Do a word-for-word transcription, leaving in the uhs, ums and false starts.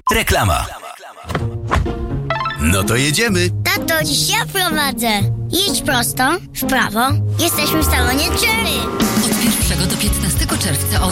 Reklama. No to jedziemy. Tato, dziś ja prowadzę. Jedź prosto, w prawo. Jesteśmy w salonie Cherry.